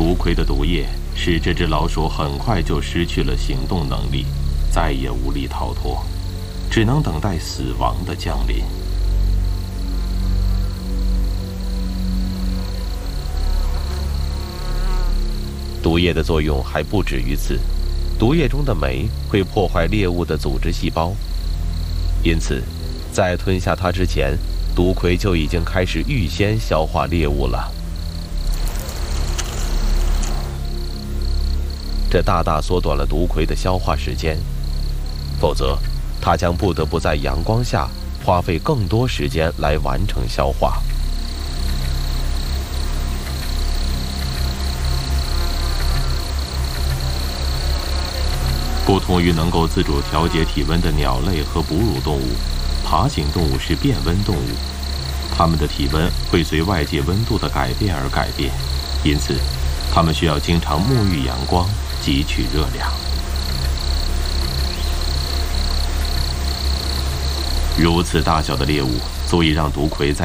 毒葵的毒液使这只老鼠很快就失去了行动能力，再也无力逃脱，只能等待死亡的降临。毒液的作用还不止于此，毒液中的酶会破坏猎物的组织细胞，因此，在吞下它之前，毒葵就已经开始预先消化猎物了。这大大缩短了毒葵的消化时间，否则，它将不得不在阳光下花费更多时间来完成消化。不同于能够自主调节体温的鸟类和哺乳动物，爬行动物是变温动物，它们的体温会随外界温度的改变而改变，因此，它们需要经常沐浴阳光，汲取热量。如此大小的猎物，足以让毒葵在